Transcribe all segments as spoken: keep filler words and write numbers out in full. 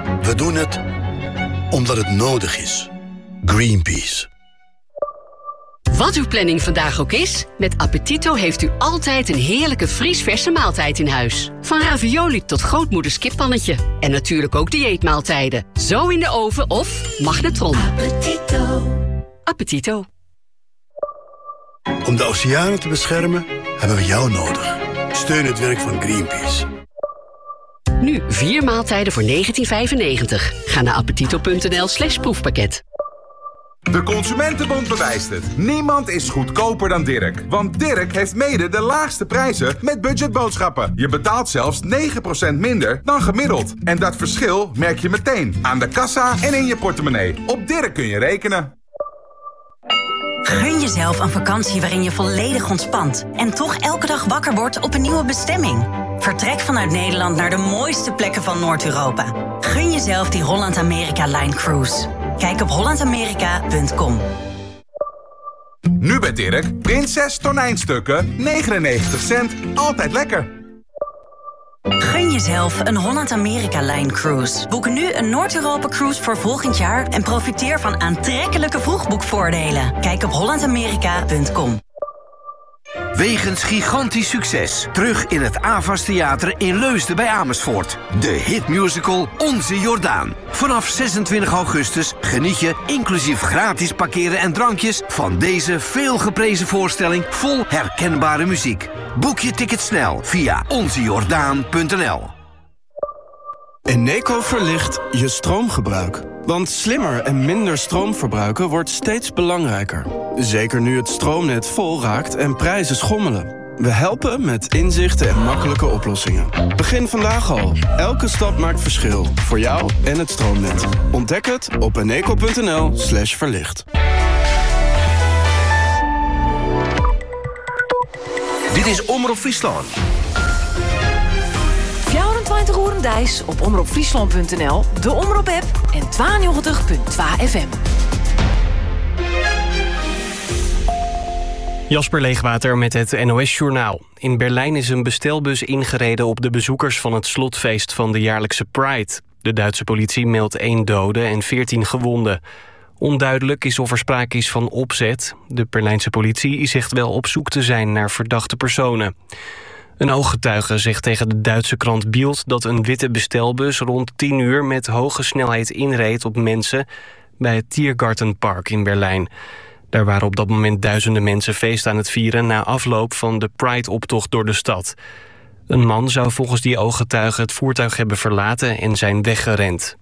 We doen het omdat het nodig is. Greenpeace. Wat uw planning vandaag ook is, met Appetito heeft u altijd een heerlijke vriesverse maaltijd in huis. Van ravioli tot grootmoeders kippannetje. En natuurlijk ook dieetmaaltijden. Zo in de oven of magnetron. Appetito. Appetito. Om de oceanen te beschermen hebben we jou nodig. Steun het werk van Greenpeace. Nu vier maaltijden voor negentien vijfennegentig. Ga naar appetito.nl slash proefpakket. De Consumentenbond bewijst het. Niemand is goedkoper dan Dirk. Want Dirk heeft mede de laagste prijzen met budgetboodschappen. Je betaalt zelfs negen procent minder dan gemiddeld. En dat verschil merk je meteen aan de kassa en in je portemonnee. Op Dirk kun je rekenen. Gun jezelf een vakantie waarin je volledig ontspant en toch elke dag wakker wordt op een nieuwe bestemming. Vertrek vanuit Nederland naar de mooiste plekken van Noord-Europa. Gun jezelf die Holland-Amerika-Line Cruise. Kijk op holland amerika punt com. Nu bij Dirk, Prinses tonijnstukken, negenennegentig cent, altijd lekker. Gun jezelf een Holland-Amerika-Line Cruise. Boek nu een Noord-Europa-cruise voor volgend jaar en profiteer van aantrekkelijke vroegboekvoordelen. Kijk op holland amerika punt com. Wegens gigantisch succes. Terug in het Avas Theater in Leusden bij Amersfoort. De hitmusical Onze Jordaan. Vanaf zesentwintig augustus geniet je, inclusief gratis parkeren en drankjes, van deze veelgeprezen voorstelling vol herkenbare muziek. Boek je ticket snel via onze jordaan punt n l. Eneco verlicht je stroomgebruik. Want slimmer en minder stroom verbruiken wordt steeds belangrijker. Zeker nu het stroomnet vol raakt en prijzen schommelen. We helpen met inzichten en makkelijke oplossingen. Begin vandaag al. Elke stap maakt verschil. Voor jou en het stroomnet. Ontdek het op eneco punt n l slash verlicht. Dit is Omroep Friesland. vierentwintig uur Dijs op omroep friesland punt n l, de Omroep-app en tweeënnegentig punt twee F M. Jasper Leegwater met het N O S-journaal. In Berlijn is een bestelbus ingereden op de bezoekers van het slotfeest van de jaarlijkse Pride. De Duitse politie meldt één dode en veertien gewonden. Onduidelijk is of er sprake is van opzet. De Berlijnse politie zegt wel op zoek te zijn naar verdachte personen. Een ooggetuige zegt tegen de Duitse krant Bild dat een witte bestelbus rond tien uur met hoge snelheid inreed op mensen bij het Tiergartenpark in Berlijn. Daar waren op dat moment duizenden mensen feest aan het vieren na afloop van de Pride-optocht door de stad. Een man zou volgens die ooggetuige het voertuig hebben verlaten en zijn weggerend.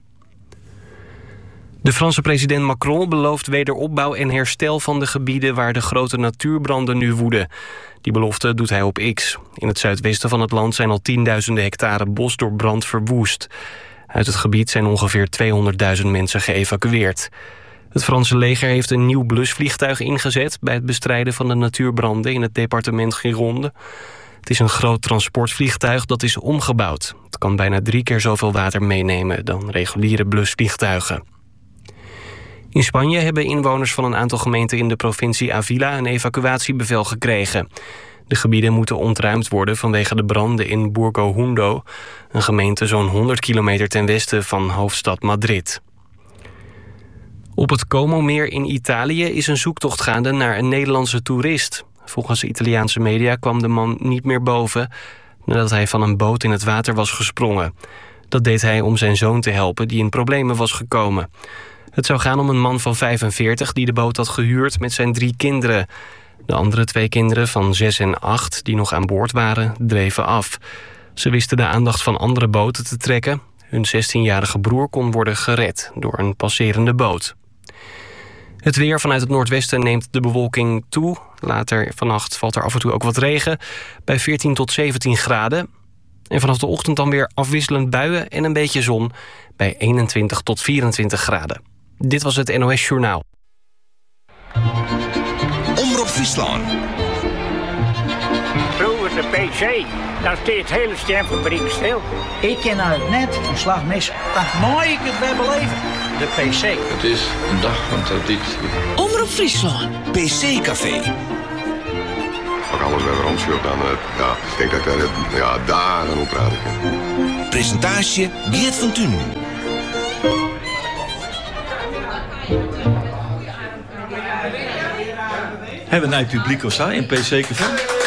De Franse president Macron belooft wederopbouw en herstel van de gebieden waar de grote natuurbranden nu woeden. Die belofte doet hij op X. In het zuidwesten van het land zijn al tienduizenden hectare bos door brand verwoest. Uit het gebied zijn ongeveer tweehonderdduizend mensen geëvacueerd. Het Franse leger heeft een nieuw blusvliegtuig ingezet bij het bestrijden van de natuurbranden in het departement Gironde. Het is een groot transportvliegtuig dat is omgebouwd. Het kan bijna drie keer zoveel water meenemen dan reguliere blusvliegtuigen. In Spanje hebben inwoners van een aantal gemeenten in de provincie Avila een evacuatiebevel gekregen. De gebieden moeten ontruimd worden vanwege de branden in Burgo-Hundo, een gemeente zo'n honderd kilometer ten westen van hoofdstad Madrid. Op het Como-meer in Italië is een zoektocht gaande naar een Nederlandse toerist. Volgens Italiaanse media kwam de man niet meer boven nadat hij van een boot in het water was gesprongen. Dat deed hij om zijn zoon te helpen die in problemen was gekomen. Het zou gaan om een man van vijfenveertig die de boot had gehuurd met zijn drie kinderen. De andere twee kinderen van zes en acht die nog aan boord waren, dreven af. Ze wisten de aandacht van andere boten te trekken. Hun zestienjarige broer kon worden gered door een passerende boot. Het weer vanuit het noordwesten neemt de bewolking toe. Later vannacht valt er af en toe ook wat regen. Bij veertien tot zeventien graden. En vanaf de ochtend dan weer afwisselend buien en een beetje zon. Bij eenentwintig tot vierentwintig graden. Dit was het N O S-journaal. Omroep Friesland. Vroeger de P C, dan steekt het hele stemfabriek stil. Ik ken uit net een slag mis. Dat mooi ik het weer beleven. De P C. Het is een dag van traditie. Omroep Friesland. P C-café. Als ik alles bij rondschud, dan uh, ja, ik denk dat ik daar ja, dagen op praten kan. Presentatie Geert van Thun. Hebben we een publiek of zo in P C Café?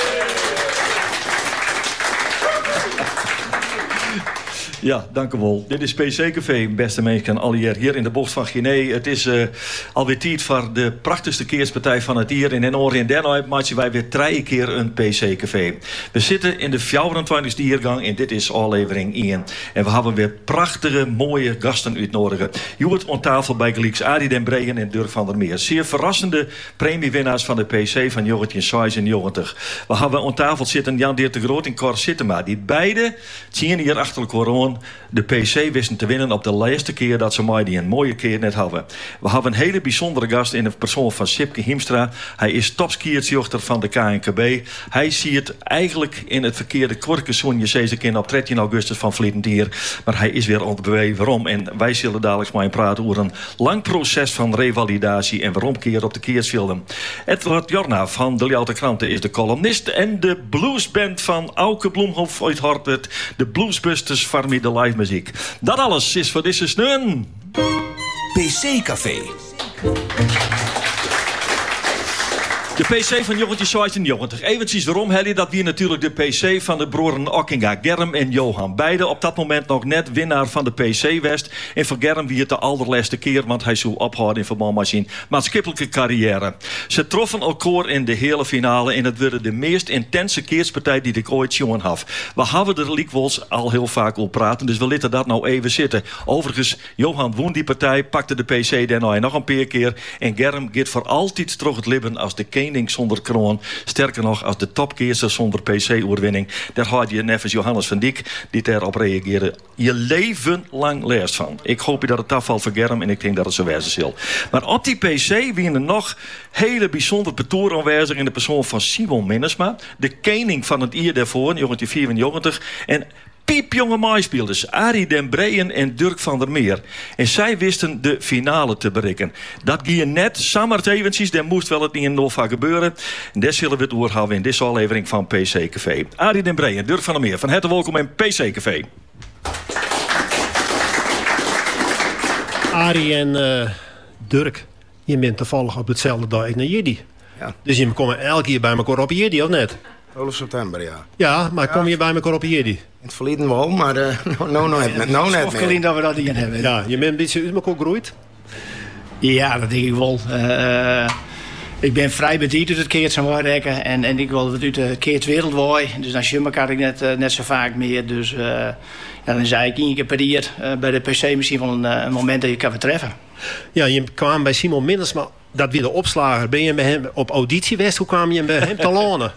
Ja, dank u wel. Dit is P C Café, beste mensen, alweer hier in de bocht van Guinea. Het is uh, alweer tijd voor de prachtigste keerspartij van het jaar. En in Oren en Denhout maken wij weer drie keer een P C Café. We zitten in de vierentwintigste jaargang en dit is aflevering één. En we hebben weer prachtige, mooie gasten uitnodigen. Je wordt aan tafel bij Gelieks Arie den Breyen en Dirk van der Meer. Zeer verrassende premiewinnaars van de P C van negentien zesennegentig. We hebben aan tafel zitten Jan Dirk de Groot en Cor Sittema. Die beide tien jaar achter elkaar aan de P C wisten te winnen op de laatste keer dat ze mij die een mooie keer net hadden. We hebben een hele bijzondere gast in de persoon van Sipke Hiemstra. Hij is topskiersjochter van de K N K B. Hij ziet eigenlijk in het verkeerde korkenzoen je deze keer op dertien augustus van Vlietentier. Maar hij is weer onderweg waarom. En wij zullen dadelijk maar praten over een lang proces van revalidatie en waarom keer op de keersvelden. Edward Jorna van de Ljouwte Kranten is de columnist en de bluesband van Auke Bloemhof uit Hartwerd. De Bluesbusters van de live muziek. Dat alles is voor deze sneun. P C Café. De P C van negentien zesennegentig. Eventjes waarom, Helly, dat weer natuurlijk de P C van de broeren Okkinga, Germ en Johan. Beide op dat moment nog net winnaar van de P C West. En voor Germ wie het de allerlaatste keer, want hij zou ophouden in verband met zijn maatschappelijke carrière. Ze troffen elkaar in de hele finale en het werd de meest intense keerspartij die ik ooit jongen heb. We hebben er likwols al heel vaak op praten, dus we laten dat nou even zitten. Overigens, Johan won die partij, pakte de P C daarna nog een paar keer en Germ gaat voor altijd terug het libben als de koning zonder kroon. Sterker nog, als de topkeerser zonder P C-oorwinning. Daar had je nevens Johannes van Dijk die daarop reageerde. Je leven lang leest van. Ik hoop dat het afvalt voor Germ en ik denk dat het zo wezen zal. Maar op die P C wienen nog hele bijzondere betoer aanwezig in de persoon van Simon Minnesma. De koning van het jaar daarvoor, negentien vierennegentig. En piepjonge maaispelers, Arie den Breyen en Dirk van der Meer. En zij wisten de finale te bereiken. Dat ging net, samen eventjes, daar moest wel het niet in Nova gebeuren. En daar zullen we het doorhouden in deze aflevering van P C Café. Arie den Breyen, Dirk van der Meer, van harte welkom in P C Café. Arie en uh, Dirk, je bent toevallig op hetzelfde dag naar Jiddi. Ja. Dus je komen elke keer bij elkaar op Jiddi, of net? twaalf september, ja. Ja, maar ja. Kom je bij elkaar op Jiddi? In het verleden wel, maar uh, nou, nou, nou, net, nou net meer. Dat we dat niet hebben. Ja, je bent een beetje uit elkaar gegroeid? Ja, dat denk ik wel. Uh, ik ben vrij bediend uit het keertje waardekken en, en ik wil het uit het keert wereldwijd. Dus dan zie elkaar ik net, uh, net zo vaak meer. Dus uh, ja, dan zei ik één keer per jaar uh, bij de P C misschien wel een, uh, een moment dat je kan vertreffen. Ja, je kwam bij Simon Minders, maar dat weer de opslager. Ben je bij hem op auditie geweest? Hoe kwam je bij hem te lonen?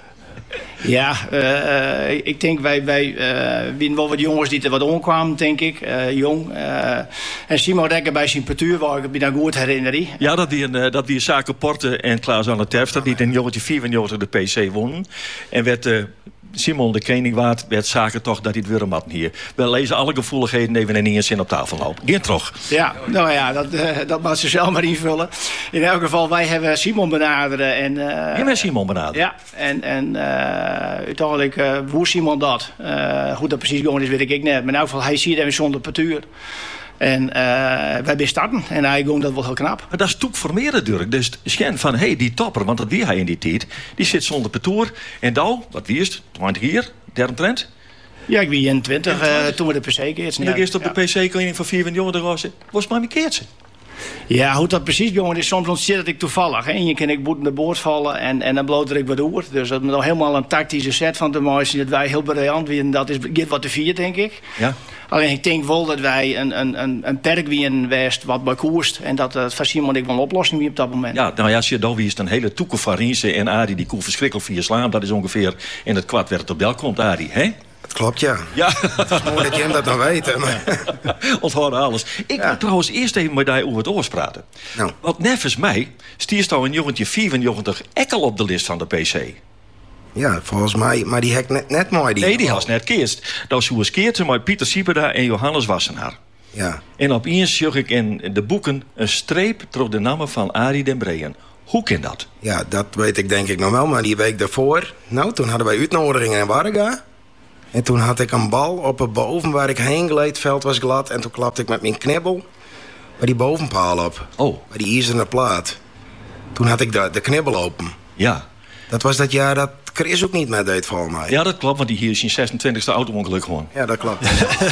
Ja, uh, ik denk wij, wij uh, winnen wel wat jongens die er wat omkwamen, denk ik. Uh, jong. Uh, en Simon Dekker bij zijn partuur, waar ik me dan goed herinner. Ja, dat die, uh, dat die Zaken Porte en Klaas aan de Terfstad, die in negentien vierennegentig de P C wonnen. En werd uh, Simon de koning waard, werd Zaken toch dat hij het weer hadden hier. We lezen alle gevoeligheden even in één zin op tafel lopen. Geen toch? Ja, nou ja, dat, uh, dat mag ze zelf maar invullen. In elk geval, wij hebben Simon benaderen. En, uh, Je bent Simon benaderen? Ja, en, en uh, uiteindelijk, uh, hoe Simon dat? Uh, hoe dat precies gewoon is, weet ik net. Maar in elk geval, hij ziet hem zonder partuur. En uh, wij zijn starten. En hij ging dat wel heel knap. Maar dat is toek voor meer natuurlijk. Dus schen van, hé, hey, die topper, want dat wie hij in die tijd, die zit zonder partuur. En dan, wat wie is het? twintig jaar, derde trend? Ja, ik ben eenentwintig uh, toen we de P C keertsen. En dan eerst op ja. de P C-koning van vier jongen was was maar een keertje. Ja, hoe dat precies, jongen, is soms ontzettend ik toevallig. Hè. Je kan ik boet naar boord vallen en, en dan bloot er ik wat oer. Dus dat is nog helemaal een tactische set van te maken. Dat wij heel briljant winnen, dat is get wat te vier, denk ik. Ja. Alleen ik denk wel dat wij een, een, een, een perk winnen west wat bij koerst. En dat het uh, van Simon ik wel een oplossing wie op dat moment. Ja, nou ja, als je dan wie is een hele toekomst van Riense en Arie die koe verschrikkelijk via slaan. Dat is ongeveer in het kwart werd het op bel komt, Arie, hè? Dat klopt, ja. Ja. Het is mooi dat je hem dat dan weet. Maar... Onthouden alles. Ik ja. wil trouwens eerst even met jou over het oors praten. Nou. Want nevens mij stierst al in negentien vierennegentig ekkel op de list van de P C. Ja, volgens mij, maar die hek net, net mooi. Die nee, die was net keerst. Dat was hoe eens keertje met Pieter Sieberda en Johannes Wassenaar. Ja. En opeens zag ik in de boeken een streep door de namen van Arie den Breyen. Hoe kan dat? Ja, dat weet ik denk ik nog wel, maar die week daarvoor... Nou, toen hadden wij uitnodigingen in Warga. En toen had ik een bal op het boven waar ik heen gleed. Het veld was glad en toen klapte ik met mijn knibbel bij die bovenpaal op. Oh. Bij die ijzeren plaat. Toen had ik de, de knibbel open. Ja. Dat was dat jaar dat Chris ook niet meer deed, volgens mij. Ja, dat klopt, want die hier is zijn zesentwintigste auto-ongeluk gewoon. Ja, dat klopt.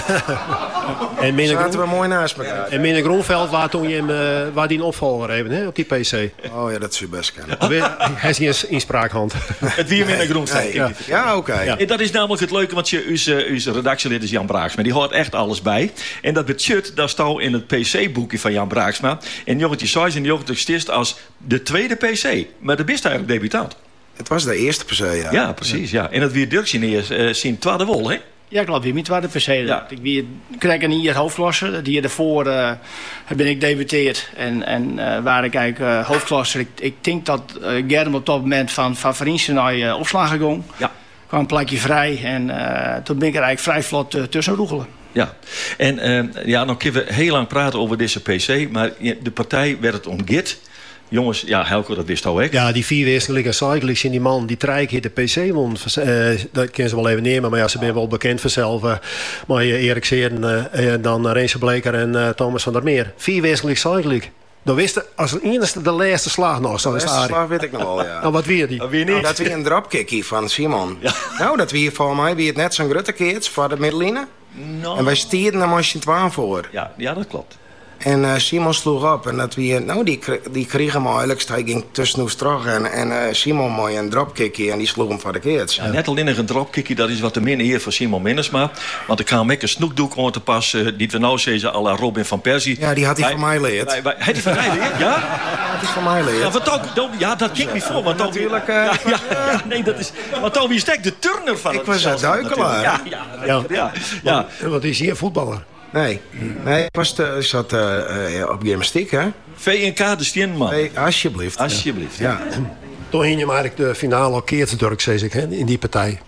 En Minne zaten we mooi naast elkaar. En Minne Groenveld, waar toen je hem, uh, waar die een opvolger even, hè, op die P C. Oh ja, dat is je best kennen. Hij is niet in spraakhand. Het weer Minne Groenveld. Nee, ja, ja oké. Okay. Ja. Dat is namelijk het leuke, want je, uw, uw redactielid is Jan Braaksma. Die hoort echt alles bij. En dat budget, daar staat in het P C-boekje van Jan Braaksma. En jongetje zes en jongetje stist als de tweede P C. Maar de bist eigenlijk debutant. Het was de eerste per se, ja. Ja, precies, ja. En dat weer Dirk zien eerst, uh, zien tweede wol, hè? Ja, klopt. Weer met tweede per se. Ja. Ik weer, kreeg een hier hoofdklasse. Die daarvoor uh, ben ik debuteerd. En, en uh, waar ik eigenlijk uh, hoofdklasse. Ik, ik denk dat uh, Germ op dat moment van, van Vrienden naar uh, opslag gegaan. Ja. Kwam een plekje vrij. En uh, toen ben ik er eigenlijk vrij vlot uh, tussen roegelen. Ja, en uh, ja, dan kunnen we heel lang praten over deze P C. Maar de partij werd het omgit. Jongens, ja, Helco, dat wist al, hè? Ja, die vier wezenlijke cyclists in die man die drie keer de P C won. Uh, dat kennen ze wel even nemen, maar ja, ze zijn wel bekend vanzelf. Uh, maar uh, Erik Seeren, uh, dan Renze Bleker en uh, Thomas van der Meer. Vier wezenlijke cyclists. Dan wist als het enige de laatste slag nog. De laatste slag weet ik nog wel, ja. Nou, wat weer die? Dat weer niet. Nou, dat weer een dropkickie van Simon. Ja. Nou, dat weer voor mij weer het net zo'n grote keertje voor de middeline. No. En wij stierden naar Machine twaalf voor. Ja, ja, dat klopt. En uh, Simon sloeg op en dat weer, nou, die, die kreeg hem eigenlijk. Hij ging tussen ons terug en, en uh, Simon mooi een dropkickie en die sloeg hem voor de keertje. Ja, net alleen een dropkickie, dat is wat te min eer voor Simon Minnesma. Want ik kwam met een snoekdoek aan te passen, uh, die we nou zeggen à la Robin van Persie. Ja, die had hij van mij leerd. Had hij van mij leerd, ja? Dat is van mij leerd. Ja, wat ook, ja, dat kijk niet voor. Want natuurlijk. Uh, ja, ja, ja, nee, dat is. Want dan wie stek de turner van ik het. Ik was een duikelaar. Ja, ja, ja, ja, ja. ja. Wat is hier een voetballer? Nee, nee, ik was te, zat uh, uh, op gymnastiek, hè? V N K de Stienman. Nee, alsjeblieft. Alsjeblieft. Ja. ja. Toen hing je maar eigenlijk de finale keert Dirk, zei ik, hè, in die partij.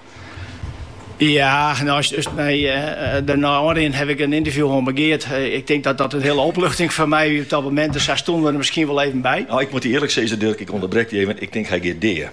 Ja, nou, dus, nee, uh, daarna heb ik een interview gewoon begeerd. Uh, ik denk dat dat een hele opluchting voor mij op dat moment. Dus daar stonden we er misschien wel even bij. Nou, ik moet eerlijk zeggen, Dirk, ik onderbreek die even. Ik denk, hij gaat deer.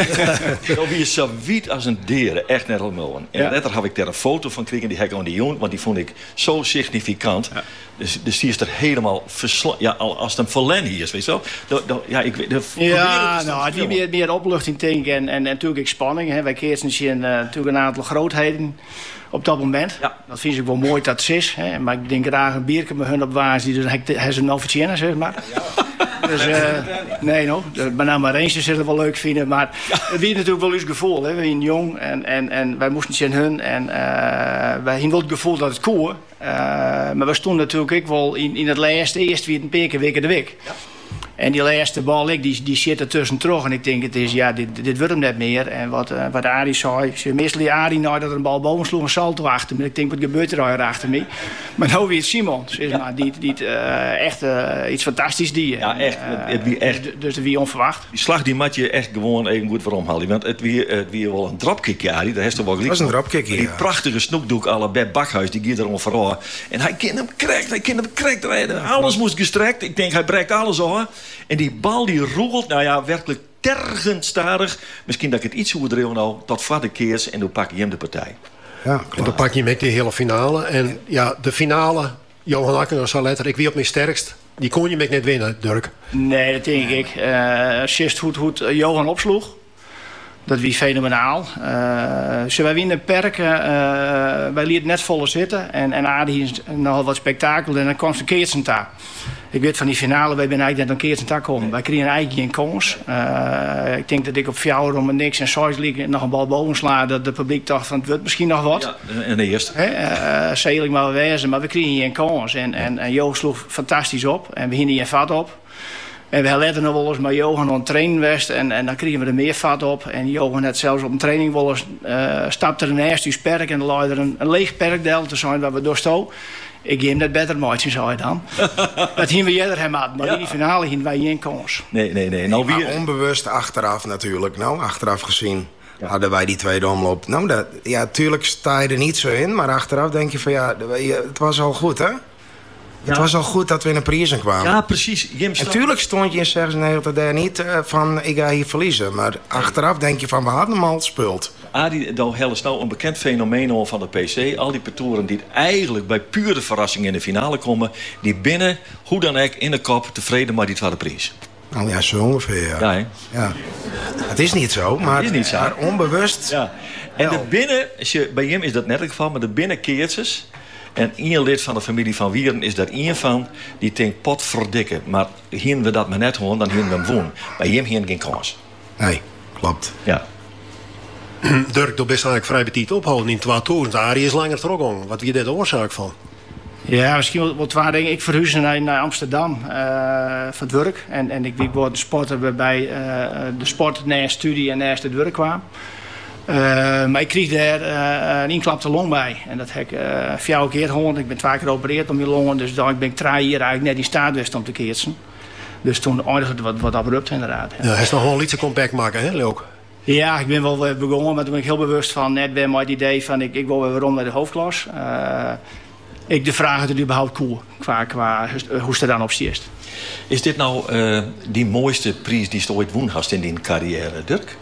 Zo wie is zo wiet als een deren, echt net helemaal. En ja. Later heb ik daar een foto van gekregen, die heb ik aan die jongen, want die vond ik zo significant. Ja. Dus, dus die is er helemaal versla... Ja, als het een verlen hier is, weet je wel. De, de, ja, ik weet... Ja, nou, die meer, meer opluchting, denk ik. En, en, en natuurlijk spanning. Hè. Wij keerden zien uh, natuurlijk een aantal grootheden op dat moment. Ja. Dat vind ik wel mooi dat het is. Hè. Maar ik denk graag een bierke met hun op waas. Die dus hij ze een officiële, zeg maar. Ja. Dus, uh, nee, no. Maar nou, maar eens zullen we wel leuk vinden. Maar ja. Het was natuurlijk wel eens gevoel. Hè. We waren jong en, en, en wij moesten zien hun. En uh, wij hadden wel het gevoel dat het koer. Uh, maar we stonden natuurlijk ook wel in, in het laatste. Eerst weer een paar keer week de week. Ja. En die laatste bal, die, die zit er tussen terug. En ik denk, het is, ja, dit, dit wordt hem net meer. En wat, uh, wat Arie zei, meestal die Arie nou dat er een bal boven sloeg, een salto achter me. Ik denk, wat gebeurt er al achter me? Maar nou weer Simon, zeg maar, die, die uh, echt uh, iets fantastisch die. Ja, echt. Uh, het wie echt. Dus, dus wie onverwacht. Die slag die mat je echt gewoon even goed waarom halen. Want het wie, het wie wel een dropkick, ja, die, dat heeft toch wel gelijk. Dat was een dropkick, ja. Die prachtige snoekdoek à la Beb Bakhuis, die gaat erom vooral. En hij kan hem krekt, hij kan hem krekt. Alles moest gestrekt. Ik denk, hij breekt alles al. En die bal die roegelt, nou ja, werkelijk tergend stadig. Misschien dat ik het iets overdreven nou, tot vader keers en dan pak je hem de partij. Ja, en dan pak je met die hele finale. En ja, de finale, Johan Akkerman zei letter, ik wie op mijn sterkst. Die kon je met net winnen, Dirk. Nee, dat denk ik. Uh, Sist hoe, hoe Johan opsloeg. Dat was fenomenaal. Uh, ze wij winnen perken. Uh, wij lieten net volle zitten. En, en Adi is nogal wat spektakel. En dan kwam ze keertsen daar. Ik weet van die finale, wij zijn eigenlijk net een keertsen daar komen. Wij kregen eigenlijk geen kans. Uh, ik denk dat ik op vier om niks en zes liep nog een bal boven sla. Dat de publiek dacht van het wordt misschien nog wat. Ja, en de eerste. Uh, Zeeling maar wezen, maar we kregen geen kans. En, en, en Jo sloeg fantastisch op. En we gingen hier vat op. En we hadden nog wel eens met Johan aan trainen west en, en dan kregen we er meer vat op. En Johan had zelfs op een training wel eens uh, stapte er naast uw perk en dan lag er een, een leeg perkdeel te zijn waar we doorsto. Ik geef hem dat beter maatje, zei hij dan. Dat gingen we eerder hem aan, maar ja. In die finale gingen wij geen kans. Nee, nee, nee. Nou, wie... onbewust achteraf natuurlijk, nou, achteraf gezien. Ja. Hadden wij die tweede omloop. Nou, dat, ja, tuurlijk sta je er niet zo in, maar achteraf denk je van ja, het was al goed, hè? Het ja. was al goed dat we in een prijs kwamen. Ja, precies. Jim en natuurlijk stond je in zevenennegentig daar niet uh, van ik ga hier verliezen. Maar achteraf denk je van we hadden hem al gespeeld. Adi Hel is nou een bekend fenomeen van de P C. Al die petoren die eigenlijk bij pure verrassing in de finale komen. Die binnen, hoe dan ook, in de kop tevreden maar die tweede prijs. Nou ja, zo ongeveer, ja. Ja, hè? Ja. Het is niet zo, maar, Het is niet zo. maar onbewust. Ja. En de binnen, als je, bij hem is dat net het geval, maar de binnenkeertjes. En één lid van de familie van Wieren is daar één van. Die denkt, potverdikke. Maar hier we dat maar net gewoon, dan hier we hem woon. Bij hem hier geen kans. Nee, klopt. Ja. Dirk, dat best eigenlijk vrij betiet ophouden in tweeduizend. Arie is langer teruggegaan. Wat wie dit de oorzaak van? Ja, misschien wel, wel twee dingen. Ik verhuisde naar, naar Amsterdam uh, voor het werk. En, en ik, ik word sporter waarbij uh, de sport naast studie en naast het werk kwam. Uh, maar ik kreeg daar uh, een inklapte long bij. En dat heb ik uh, vier keer gehad. Ik ben twee keer geopereerd om je longen. Dus dan ben ik drie jaar eigenlijk net in staat geweest om te keersen. Dus toen eindigde het wat, wat abrupt inderdaad. Ja, hij is nog gewoon iets comeback maken, hè, Leuk? Ja, ik ben wel begonnen. Maar toen ben ik heel bewust van net weer met het idee van ik, ik wil weer rond naar de hoofdklas. Uh, ik de vraag het überhaupt cool qua, qua hoe ze er dan op stiert. Is dit nou uh, die mooiste prijs die je ooit woon hast in die carrière, Dirk?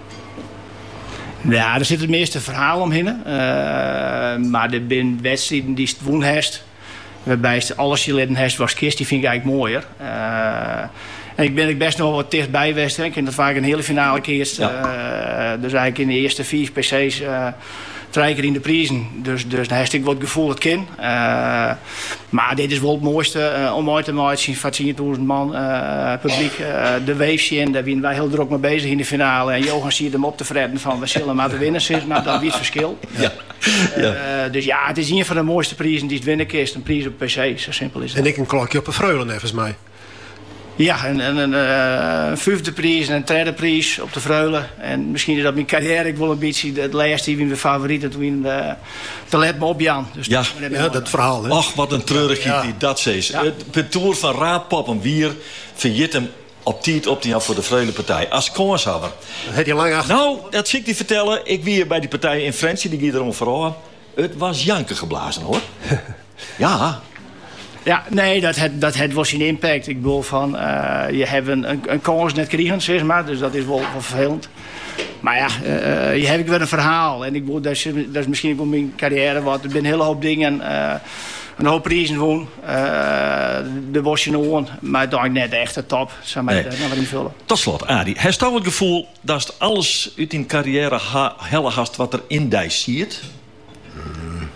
Ja, er zit het meeste verhaal omheen. Uh, maar er zijn wedstrijden die het woon heeft. Waarbij je alles je leden heeft was kist, die vind ik eigenlijk mooier. Uh, en ik ben er best nog wel wat dichtbij geweest. Ik heb dat vaak een hele finale keer. Ja. Uh, dus eigenlijk in de eerste vier P C's uh, drie keer in de prijzen. Dus, dus daar heb ik wat gevoel het kind. Uh, maar dit is wel het mooiste uh, om uit te maken van tien man uh, publiek. Uh, de weefje, daar zijn wij heel druk mee bezig in de finale. En Johan zie je hem op te vreden van we zullen maar de winners zijn. Maar dat is het verschil. Ja. Ja. Uh, dus ja, het is een van de mooiste prijzen die het winnen kist. Een prijs op P C, zo simpel is het. En ik een klokje op een Vreulen, volgens mij. Ja, een, een, een, een vijfde prijs en een derde prijs op de Vreulen. En misschien is dat mijn carrière, ik wil een beetje het laatste die mijn favorieten toen de te let me op Jan. Dus ja, ja dat verhaal. Hè? Och, wat een treurig ja. die dat zegt. Ja. Het toer van Raadpop en Wier verjit hem op tijd op die af voor de Vreulenpartij. Als kanshouder. Heb je lang achter? Nou, dat zie ik die vertellen. Ik wie bij die partij in Frensie, die ging erom vooral. Het was janken geblazen, hoor. Ja. Ja, nee, dat, het, dat het was een impact. Ik bedoel van, uh, je hebt een, een, een kans net gekregen, zeg maar. Dus dat is wel, wel vervelend. Maar ja, uh, je hebt weer een verhaal. En ik bedoel, dat is, dat is misschien ook mijn carrière wat. Er zijn een hele hoop dingen. Uh, een hoop prijzen woon. Uh, de was je nog maar dan net echt de top. Zou mij nee. nog niet vullen. Tot slot, Adi. Heeft u het gevoel dat het alles uit in carrière ha- helle hast wat er in die ziet? Mm.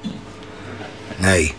Nee.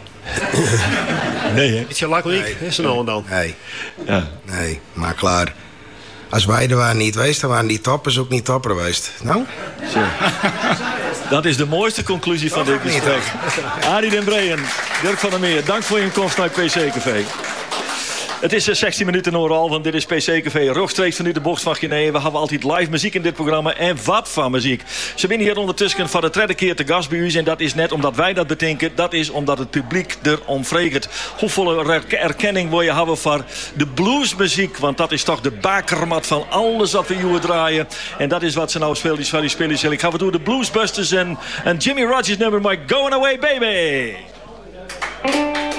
Nee, hè? Beetje lakkelijk, nee, is er nou dan? Nee. Ja. Nee, maar klaar. Als wij er waren niet geweest, dan waren die toppers ook niet topper geweest. Nou? Zo. Dat is de mooiste conclusie van dit gesprek. Adi den Breyen, Dirk van der Meer, dank voor je komst naar P C-café. Het is zestien minuten overal, want dit is P C-café. Rechtstreeks vanuit de bocht van Guinea. We hebben altijd live muziek in dit programma. En wat van muziek. Ze winnen hier ondertussen van de tweede keer te gast bij u. En dat is net omdat wij dat bedenken. Dat is omdat het publiek erom vreegt. Hoeveel erkenning wil je hebben voor de bluesmuziek? Want dat is toch de bakermat van alles wat we hier draaien. En dat is wat ze nou spelen. Die spelen. Ik ga we door de Bluesbusters en, en Jimmy Rogers nummer. My Going Away Baby.